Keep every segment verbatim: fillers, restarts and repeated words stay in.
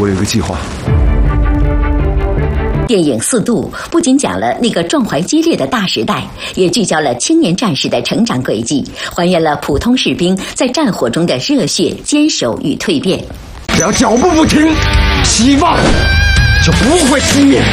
我有个计划。 电影《四渡》不仅讲了那个壮怀激烈的大时代，也聚焦了青年战士的成长轨迹，还原了普通士兵在战火中的热血、坚守与蜕变。 只要脚步不停，希望就不会熄灭。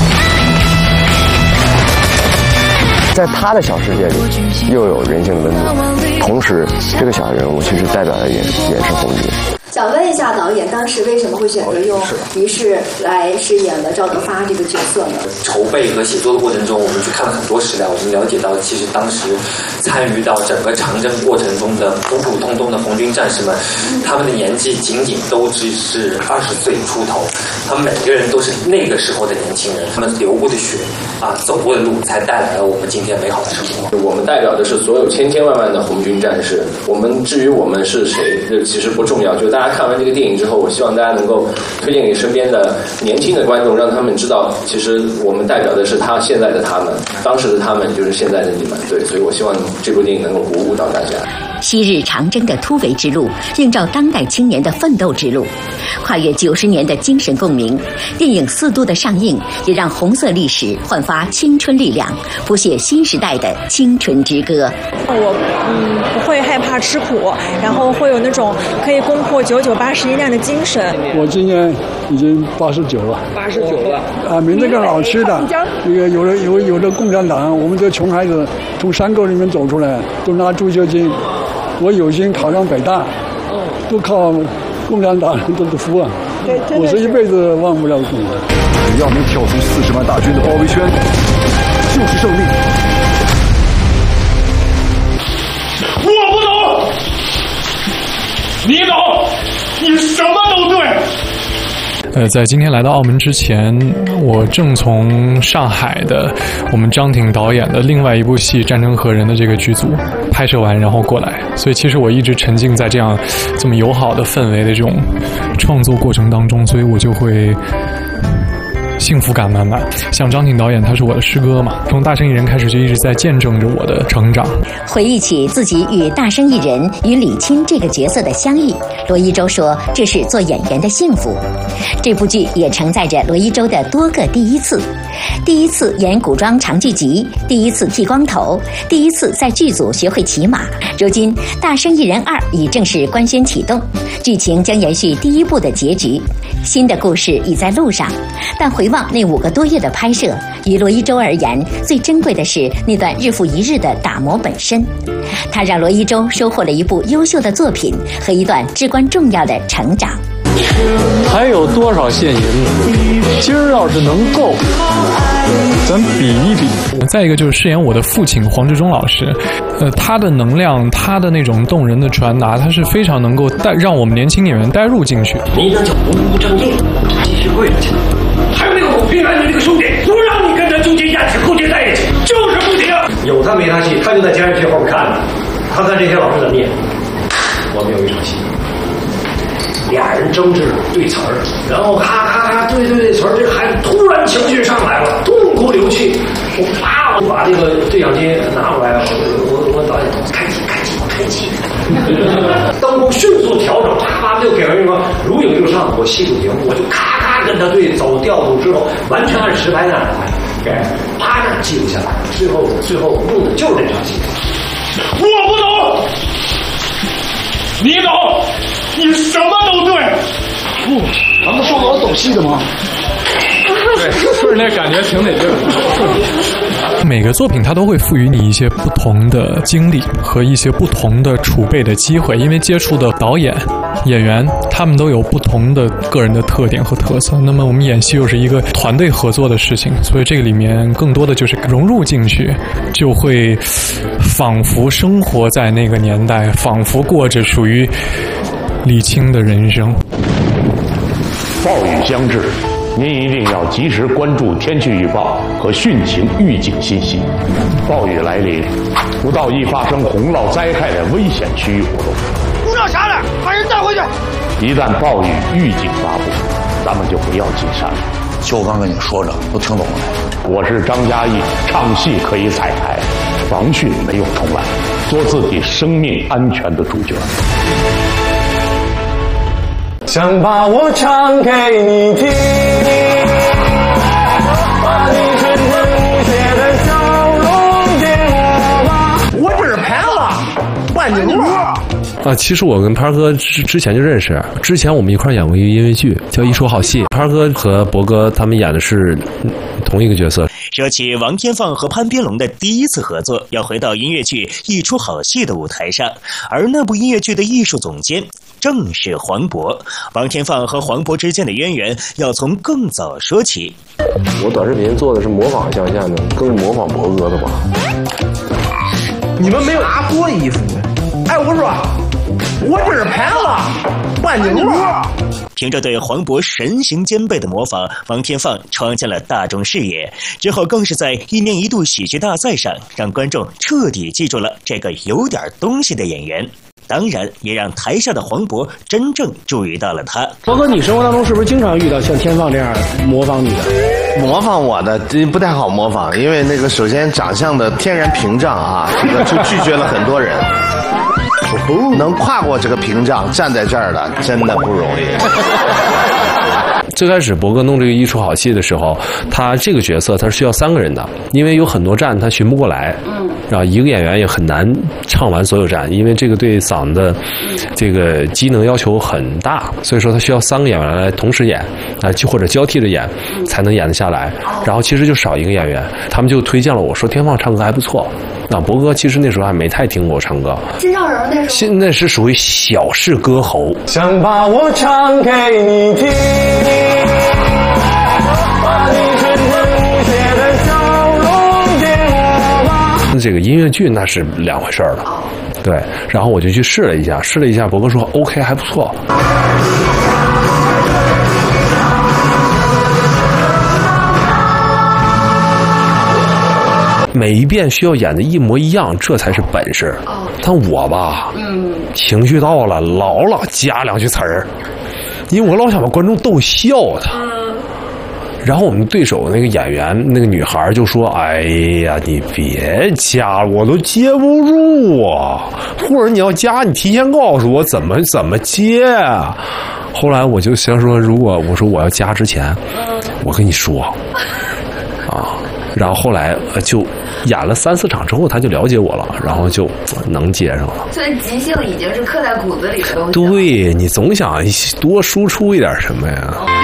在他的小世界里，又有人性的温度，同时这个小人物其实代表的也也是红军。 想问一下导演，当时为什么会选择用于适来饰演了赵德发这个角色呢？ 筹备和写作的过程中，我们去看了很多史料，我们了解到，其实当时参与到整个长征过程中的普普通通的红军战士们，他们的年纪仅仅都只是二十岁出头，他们每个人都是那个时候的年轻人，他们流过的血啊，走过的路，才带来了我们今天美好的生活。 我们代表的是所有千千万万的红军战士，我们至于我们是谁，这其实不重要，就大家看完这个电影之后，我希望大家能够推荐给身边的年轻的观众，让他们知道，其实我们代表的是他现在的他们，当时的他们就是现在的你们。对，所以我希望这部电影能够鼓舞到大家。 昔日长征的突围之路，映照当代青年的奋斗之路，跨越九十年的精神共鸣。电影《四渡》的上映，也让红色历史焕发青春力量，谱写新时代的青春之歌。 我嗯不会害怕吃苦，然后会有那种可以攻破九九八十一难的精神。 我今年已经八十九了， 八十九了啊！没那个老区的，这个有的有有的共产党，我们这穷孩子从山沟里面走出来，都拿助学金。我有心考上北大，都靠共产党人的福啊！我是一辈子忘不了共产党。 只要能跳出四十万大军的包围圈，就是胜利。 我不懂，你懂，你什么都对。 呃，在今天来到澳门之前，我正从上海的我们张挺导演的另外一部戏《战争和人》的这个剧组拍摄完，然后过来。所以其实我一直沉浸在这样这么友好的氛围的这种创作过程当中，所以我就会幸福感满满。像张挺导演，他是我的师哥嘛，从大生意人开始就一直在见证着我的成长。 回忆起自己与大生意人与李钦这个角色的相遇，罗一舟说这是做演员的幸福。这部剧也承载着罗一舟的多个第一次：第一次演古装长剧集，第一次剃光头，第一次在剧组学会骑马。如今《大生意人二》已正式官宣启动，剧情将延续第一部的结局，新的故事已在路上。但回望那五个多月的拍摄，于罗一舟而言，最珍贵的是那段日复一日的打磨本身。它让罗一舟收获了一部优秀的作品和一段至关重要的成长。 还有多少现银子？今儿要是能够，咱比一比。 再一个就是饰演我的父亲黄志忠老师，呃，他的能量，他的那种动人的传达，他是非常能够带让我们年轻演员带入进去。 你那叫不务正业，继续跪着去。还有那个虎平安的那个兄弟，不让你跟他纠结价值、勾结在一起，就是不听。有他没他戏，他就在监视器后面看着，看看这些老师怎么念。我们有一场戏。俩人争执对词儿，然后咔咔咔对对对词儿，这个孩子突然情绪上来了，痛哭流涕。我啪，我把这个对讲机拿过来，我我我导演开机开机开机，灯光迅速调整，啪啪就给人一个如影就上。我细数节目，我就咔咔跟他对走调度之后，完全按实拍那样来，给啪那记录下来。最后最后用的就是这场戏。我不懂，你懂。你什么都对， 不，咱们说我懂戏的吗？ 对，顺着那感觉挺得劲儿。 每个作品它都会赋予你一些不同的经历和一些不同的储备的机会，因为接触的导演、演员他们都有不同的个人的特点和特色。那么我们演戏又是一个团队合作的事情，所以这个里面更多的就是融入进去，就会仿佛生活在那个年代，仿佛过着属于李清的人生。 暴雨将至，您一定要及时关注天气预报和汛情预警信息。暴雨来临，不到易发生洪涝灾害的危险区域活动。 鼓掌啥了？把人带回去。 一旦暴雨预警发布，咱们就不要进山了。 就我刚跟你说着，都听懂了。 我是张嘉译，唱戏可以彩排，防汛没有重来，做自己生命安全的主角。 想把我唱给你听，把你纯真无邪的笑容给我吧。我这是牌了，万宁了。 啊，其实我跟潘哥之之前就认识，之前我们一块演过一个音乐剧叫《一出好戏》，潘哥和博哥他们演的是同一个角色。 说起王天放和潘斌龙的第一次合作，要回到音乐剧《一出好戏》的舞台上，而那部音乐剧的艺术总监正是黄渤。王天放和黄渤之间的渊源要从更早说起。 我短视频做的是模仿象限的，更是模仿博哥的吧。 你们没有拿过衣服吗？哎，我说我这是牌了，万宁了。 凭着对黄渤神形兼备的模仿，王天放闯进了大众视野，之后更是在一年一度喜剧大赛上让观众彻底记住了这个有点东西的演员，当然也让台下的黄渤真正注意到了他。 博哥，你生活当中是不是经常遇到像天放这样模仿你的？ 模仿我的这不太好模仿，因为那个首先长相的天然屏障啊，这个就拒绝了很多人。能跨过这个屏障站在这儿的真的不容易。 最开始博哥弄这个一出好戏的时候，他这个角色他是需要三个人的，因为有很多站他巡不过来，嗯，然后一个演员也很难唱完所有站，因为这个对嗓子的这个机能要求很大，所以说他需要三个演员来同时演啊，就或者交替着演才能演得下来。然后其实就少一个演员，他们就推荐了我说天放唱歌还不错。那博哥其实那时候还没太听过我唱歌， 新唱人那时候现那是属于小试歌喉。 想把我唱给你听，把你纯真无邪的笑容给我吧。 这个音乐剧那是两回事了，对。然后我就去试了一下，试了一下，博哥说 OK 还不错。每一遍需要演的一模一样，这才是本事。但我吧，嗯，情绪到了，老老加两句词儿，因为我老想把观众逗笑他。然后我们对手那个演员那个女孩就说：“哎呀，你别加了，我都接不住啊！或者你要加，你提前告诉我怎么怎么接啊。”后来我就想说，如果我说我要加之前，我跟你说啊。然后后来就演了三四场之后，他就了解我了，然后就能接上了。 所以即兴已经是刻在骨子里的东西。 对，你总想多输出一点什么呀。